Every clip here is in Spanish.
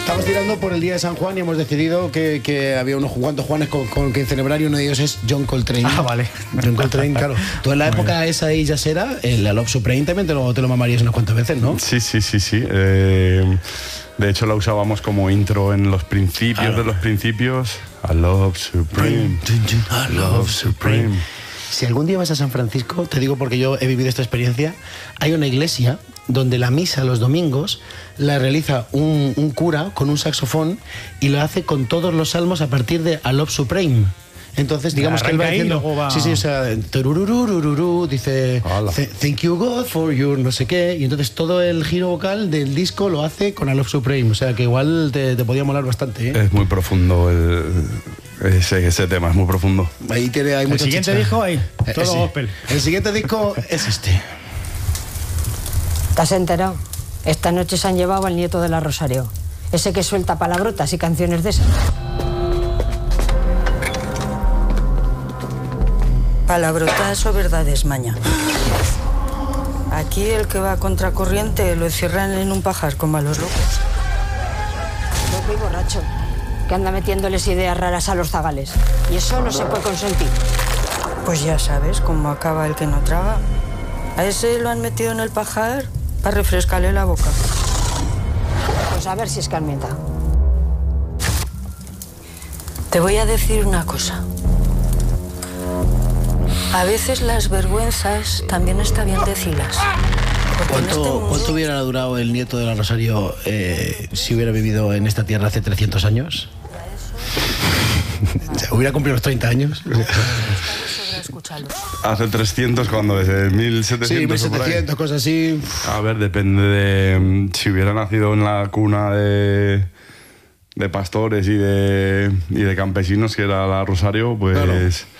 Estamos tirando por el día de San Juan y hemos decidido que había unos cuantos Juanes con que celebrar y uno de ellos es John Coltrane. Ah, vale. John Coltrane, claro. Tú en la época esa ahí ya será, la Love Supreme también te lo mamarías unas cuantas veces, ¿no? Sí. De hecho la usábamos como intro en los principios de los principios. I love Supreme. I love Supreme. Si algún día vas a San Francisco, te digo porque yo he vivido esta experiencia, hay una iglesia donde la misa los domingos la realiza un cura con un saxofón y lo hace con todos los salmos a partir de I love Supreme. Entonces, digamos que él va diciendo... Va... Sí, o sea, dice, thank you God for your no sé qué, y entonces todo el giro vocal del disco lo hace con I love Supreme, o sea que igual te podía molar bastante, ¿eh? Es muy profundo ese tema, es muy profundo. Ahí hay mucha El siguiente chicha. disco, ahí, todo gospel. El siguiente disco es este. ¿Te has enterado? Esta noche se han llevado al nieto de la Rosario, ese que suelta palabrotas y canciones de esas. Palabrotas o verdades, maña. Aquí el que va a contracorriente lo encierran en un pajar como a los locos. Loco y borracho, que anda metiéndoles ideas raras a los zagales. Y eso no se puede consentir. Pues ya sabes cómo acaba el que no traga. A ese lo han metido en el pajar para refrescarle la boca. Pues a ver si escarmienta. Te voy a decir una cosa. A veces las vergüenzas también está bien decirlas. ¿Cuánto hubiera durado el nieto de la Rosario si hubiera vivido en esta tierra hace 300 años? ¿Hubiera cumplido los 30 años? Hace 300 cuando es 1700. Sí, 1700, cosas así. A ver, depende de si hubiera nacido en la cuna de pastores y de campesinos, que era la Rosario, pues... Claro.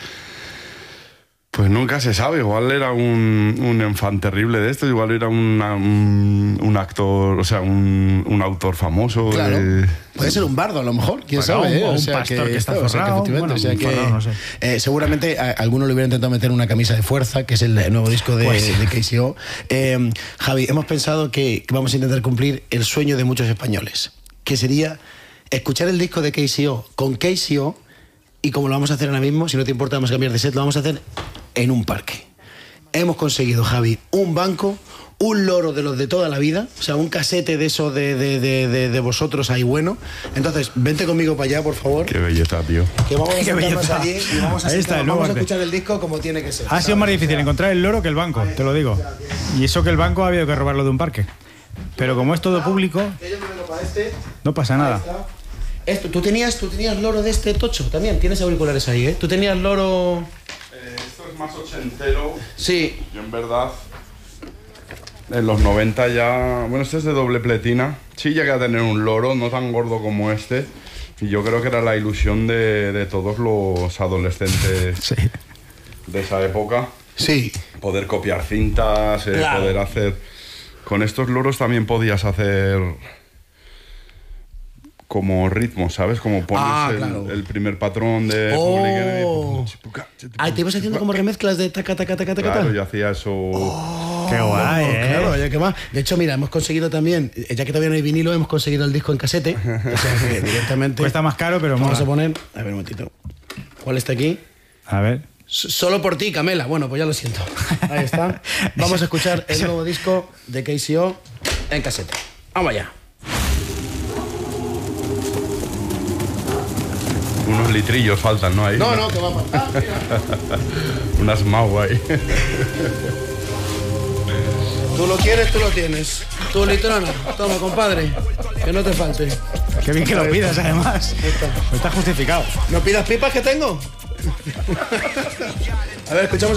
Pues nunca se sabe, igual era un enfant terrible de esto, igual era un actor, o sea, un autor famoso. Claro. Puede ser un bardo a lo mejor, quién sabe. O un pastor que está forrado. Seguramente alguno le hubiera intentado meter una camisa de fuerza, que es el nuevo disco de KCO. Javi, hemos pensado que vamos a intentar cumplir el sueño de muchos españoles, que sería escuchar el disco de KCO con KCO, y como lo vamos a hacer ahora mismo, si no te importa, vamos a cambiar de set, lo vamos a hacer en un parque. Hemos conseguido, Javi, un banco, un loro de los de toda la vida, o sea, un casete de eso de vosotros ahí bueno. Entonces, vente conmigo para allá, por favor. Qué belleza, tío. Que vamos a sentarnos allí y vamos a escuchar el disco como tiene que ser. Ha sido más difícil encontrar el loro que el banco, te lo digo. Y eso que el banco ha habido que robarlo de un parque. Pero como es todo público, no pasa nada. ¿Tú tenías loro de este tocho también? Tienes auriculares ahí, ¿eh? ¿Tú tenías loro...? Esto es más ochentero. Sí. Yo en verdad, en los 90 ya... Bueno, este es de doble pletina. Sí llegué a tener un loro, no tan gordo como este. Y yo creo que era la ilusión de todos los adolescentes de esa época. Sí. Poder copiar cintas, claro. Poder hacer... Con estos loros también podías hacer... como ritmo, ¿sabes? Como pones el primer patrón de... ¿te ibas haciendo como remezclas de taca, taca, taca, taca? Claro, yo hacía eso... ¡Qué guay, Claro, ya que más. De hecho, mira, hemos conseguido también, ya que todavía no hay vinilo, hemos conseguido el disco en casete. O sea que directamente... Cuesta más caro, pero vamos a poner... A ver, un momentito. ¿Cuál está aquí? A ver... Solo por ti, Camela. Bueno, pues ya lo siento. Ahí está. Vamos a escuchar el nuevo disco de KCO en casete. Vamos allá. Unos litrillos faltan, ¿no? Ahí. No, que va a faltar. Unas mau ahí. Tú lo quieres, tú lo tienes. Tu litrona. Toma, compadre. Que no te falte. Qué bien que lo pidas, además. Está justificado. ¿No pidas pipas que tengo? A ver, escuchamos.